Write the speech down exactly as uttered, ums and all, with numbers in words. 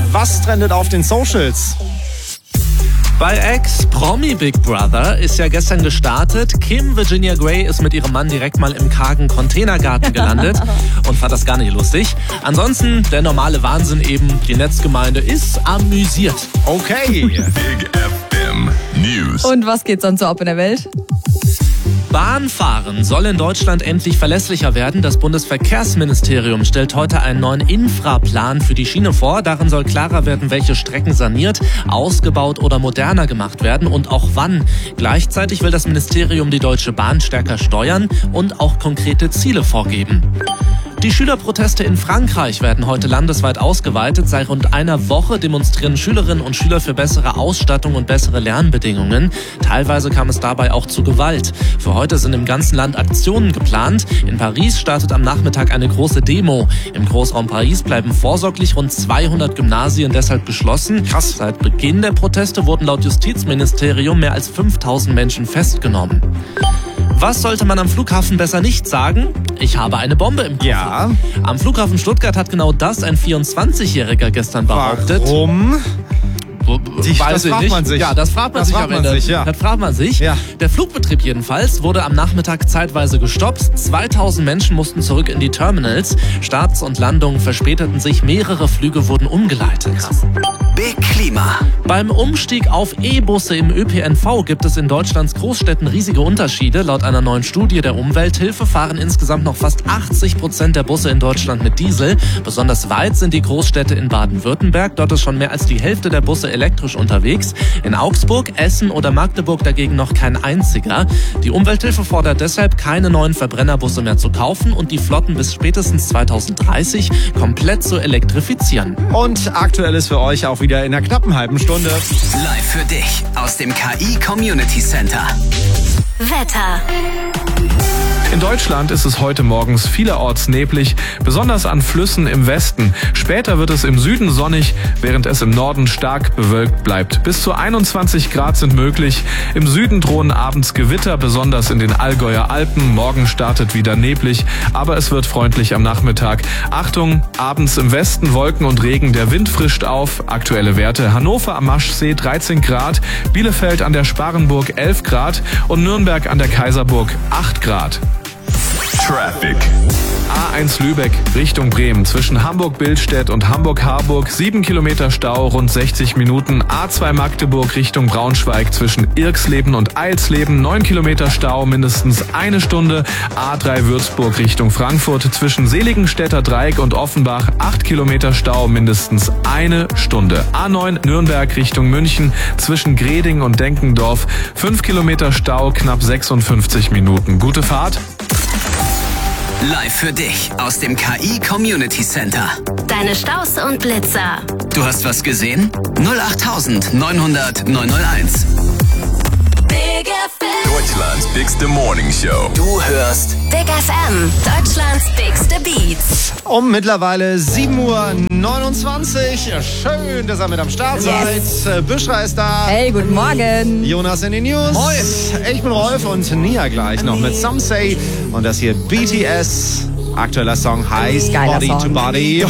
Was trendet auf den Socials? Bei Ex-Promi Big Brother ist ja gestern gestartet. Kim Virginia Gray ist mit ihrem Mann direkt mal im kargen Containergarten gelandet und fand das gar nicht lustig. Ansonsten der normale Wahnsinn eben, die Netzgemeinde ist amüsiert. Okay. Big F M News. Und was geht sonst so ab in der Welt? Bahnfahren soll in Deutschland endlich verlässlicher werden. Das Bundesverkehrsministerium stellt heute einen neuen Infraplan für die Schiene vor. Darin soll klarer werden, welche Strecken saniert, ausgebaut oder moderner gemacht werden und auch wann. Gleichzeitig will das Ministerium die Deutsche Bahn stärker steuern und auch konkrete Ziele vorgeben. Die Schülerproteste in Frankreich werden heute landesweit ausgeweitet. Seit rund einer Woche demonstrieren Schülerinnen und Schüler für bessere Ausstattung und bessere Lernbedingungen. Teilweise kam es dabei auch zu Gewalt. Für heute sind im ganzen Land Aktionen geplant. In Paris startet am Nachmittag eine große Demo. Im Großraum Paris bleiben vorsorglich rund zweihundert Gymnasien deshalb geschlossen. Krass. Seit Beginn der Proteste wurden laut Justizministerium mehr als fünftausend Menschen festgenommen. Was sollte man am Flughafen besser nicht sagen? Ich habe eine Bombe im Koffer. Ja. Am Flughafen Stuttgart hat genau das ein vierundzwanzigjähriger gestern behauptet. Warum? Die, Weiß das ich fragt nicht. man sich. Ja, das fragt man das sich fragt am man Ende. sich, ja. Das fragt man sich. Ja. Der Flugbetrieb jedenfalls wurde am Nachmittag zeitweise gestoppt. zweitausend Menschen mussten zurück in die Terminals. Starts und Landungen verspäteten sich. Mehrere Flüge wurden umgeleitet. Big Klima. Beim Umstieg auf E-Busse im Ö P N V gibt es in Deutschlands Großstädten riesige Unterschiede. Laut einer neuen Studie der Umwelthilfe fahren insgesamt noch fast achtzig Prozent der Busse in Deutschland mit Diesel. Besonders weit sind die Großstädte in Baden-Württemberg. Dort ist schon mehr als die Hälfte der Busse elektrisch unterwegs. In Augsburg, Essen oder Magdeburg dagegen noch kein einziger. Die Umwelthilfe fordert deshalb, keine neuen Verbrennerbusse mehr zu kaufen und die Flotten bis spätestens zweitausenddreißig komplett zu elektrifizieren. Und aktuell ist für euch auch wieder in einer knappen halben Stunde. Live für dich aus dem K I Community Center. Wetter. In Deutschland ist es heute morgens vielerorts neblig, besonders an Flüssen im Westen. Später wird es im Süden sonnig, während es im Norden stark bewölkt bleibt. Bis zu einundzwanzig Grad sind möglich. Im Süden drohen abends Gewitter, besonders in den Allgäuer Alpen. Morgen startet wieder neblig, aber es wird freundlich am Nachmittag. Achtung, abends im Westen Wolken und Regen, der Wind frischt auf. Aktuelle Werte: Hannover am Maschsee dreizehn Grad, Bielefeld an der Sparenburg elf Grad und Nürnberg an der Kaiserburg acht Grad. Traffic. A eins Lübeck Richtung Bremen zwischen Hamburg-Billstedt und Hamburg-Harburg sieben Kilometer Stau, rund sechzig Minuten. A zwei Magdeburg Richtung Braunschweig zwischen Irksleben und Eilsleben neun Kilometer Stau, mindestens eine Stunde. A drei Würzburg Richtung Frankfurt zwischen Seligenstädter Dreieck und Offenbach acht Kilometer Stau, mindestens eine Stunde. A neun Nürnberg Richtung München zwischen Greding und Denkendorf fünf Kilometer Stau, knapp sechsundfünfzig Minuten. Gute Fahrt. Live für dich aus dem K I Community Center. Deine Staus und Blitzer. Du hast was gesehen? null acht neun hundert neun null eins. Big F M. Deutschlands bigste Morning Show. Du hörst Big F M. Deutschlands bigste Beats. Um mittlerweile sieben Uhr neunundzwanzig. Schön, dass ihr mit am Start Yes. seid. Büschra ist da. Hey, guten Morgen. Jonas in den News. Moin. Ich bin Rolf und Nia gleich noch mit Some Say. Und das hier B T S. Aktueller Song heißt Geiler Body Song. to Body.